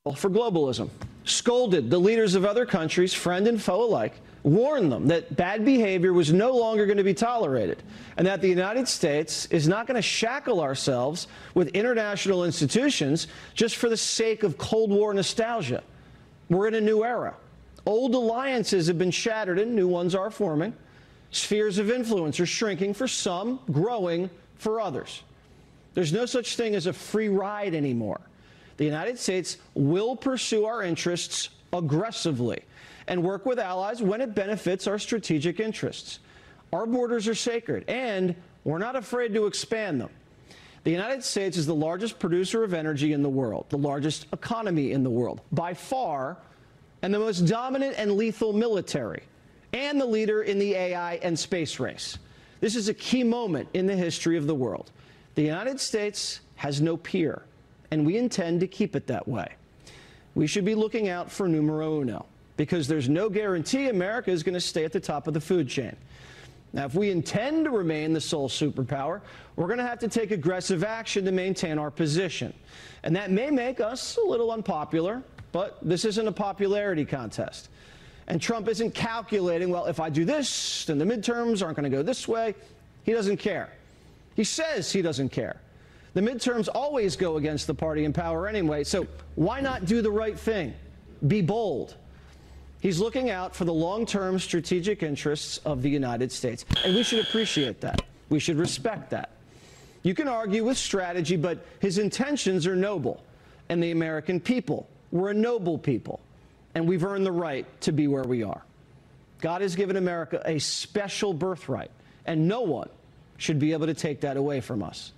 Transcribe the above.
for globalism, scolded the leaders of other countries, friend and foe alike, warned them that bad behavior was no longer going to be tolerated, and that the United States is not going to shackle ourselves with international institutions just for the sake of Cold War nostalgia. We're in a new era. Old alliances have been shattered and new ones are forming. Spheres of influence are shrinking for some, growing for others. There's no such thing as a free ride anymore. The United States will pursue our interests aggressively and work with allies when it benefits our strategic interests. Our borders are sacred, and we're not afraid to expand them. The United States is the largest producer of energy in the world, the largest economy in the world, by far, and the most dominant and lethal military, and the leader in the AI and space race. This is a key moment in the history of the world. The United States has no peer, and we intend to keep it that way. We should be looking out for numero uno, because there's no guarantee America is going to stay at the top of the food chain. Now, if we intend to remain the sole superpower, we're going to have to take aggressive action to maintain our position. And that may make us a little unpopular, but this isn't a popularity contest. And Trump isn't calculating, well, if I do this, then the midterms aren't going to go this way. He doesn't care. He says he doesn't care. The midterms always go against the party in power anyway, so why not do the right thing? Be bold. He's looking out for the long-term strategic interests of the United States, and we should appreciate that. We should respect that. You can argue with strategy, but his intentions are noble, and the American people, we're a noble people, and we've earned the right to be where we are. God has given America a special birthright, and no one should be able to take that away from us.